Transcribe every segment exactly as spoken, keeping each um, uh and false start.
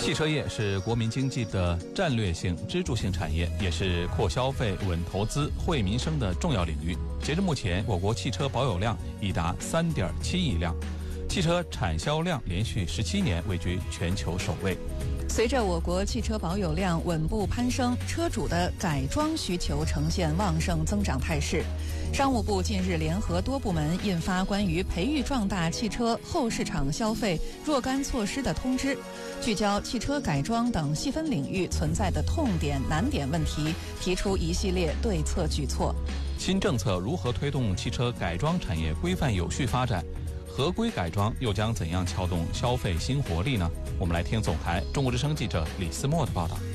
汽车业是国民经济的战略性支柱性产业，也是扩消费、稳投资、惠民生的重要领域。截至目前，我国汽车保有量已达 三点七亿辆，汽车产销量连续十七年位居全球首位。 随着我国汽车保有量稳步攀升，车主的改装需求呈现旺盛增长态势。商务部近日联合多部门印发关于培育壮大汽车后市场消费若干措施的通知，聚焦汽车改装等细分领域存在的痛点难点问题，提出一系列对策举措。 新政策如何推动汽车改装产业规范有序发展？合规改装又将怎样撬动消费新活力呢？我们来听总台中国之声记者李思墨的报道。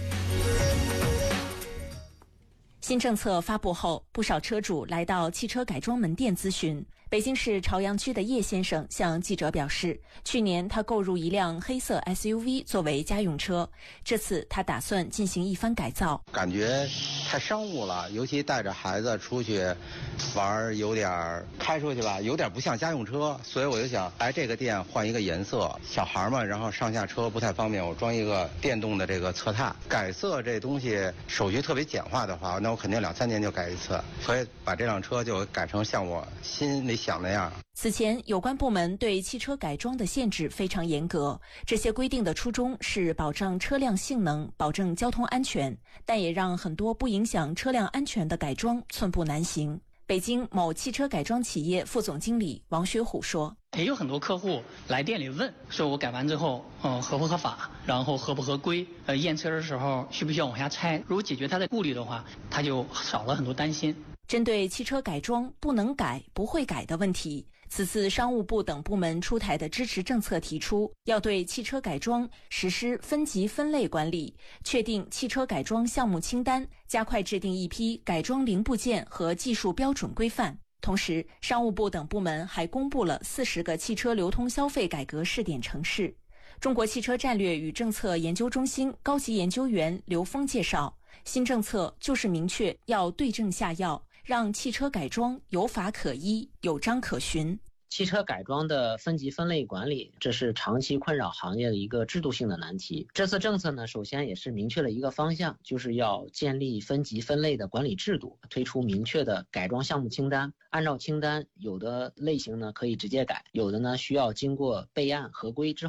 新政策发布后，不少车主来到汽车改装门店咨询。北京市朝阳区的叶先生向记者表示，去年他购入一辆黑色 S U V 作为家用车，这次他打算进行一番改造。 感觉太商务了，尤其带着孩子出去玩，有点开出去吧，有点不像家用车，所以我就想来这个店换一个颜色。小孩嘛，然后上下车不太方便，我装一个电动的这个侧踏。改色这东西手续特别简化的话，那我肯定两三年就改一次，所以把这辆车就改成像我心里想那样。 此前，有关部门对汽车改装的限制非常严格，这些规定的初衷是保障车辆性能，保证交通安全，但也让很多不影响车辆安全的改装寸步难行。北京某汽车改装企业副总经理王学虎说， 也有很多客户来店里问，说我改完之后，嗯，合不合法，然后合不合规，呃，验车的时候需不需要往下拆？如果解决他的顾虑的话，他就少了很多担心。 针对汽车改装不能改、不会改的问题，此次商务部等部门出台的支持政策提出，要对汽车改装实施分级分类管理，确定汽车改装项目清单，加快制定一批改装零部件和技术标准规范。同时，商务部等部门还公布了四十个汽车流通消费改革试点城市。中国汽车战略与政策研究中心高级研究员刘峰介绍，新政策就是明确要对症下药，让汽车改装有法可依、有章可循。 汽车改装的分级分类管理，这是长期困扰行业的一个制度性的难题。这次政策呢，首先也是明确了一个方向，就是要建立分级分类的管理制度，推出明确的改装项目清单。按照清单，有的类型呢可以直接改，有的呢需要经过备案合规之后